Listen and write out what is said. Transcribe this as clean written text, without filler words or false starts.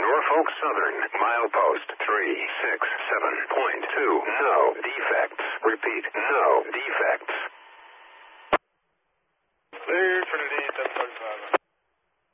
Norfolk Southern, milepost 367.2. No defects. Repeat, no defects. Clear Trinity 1035.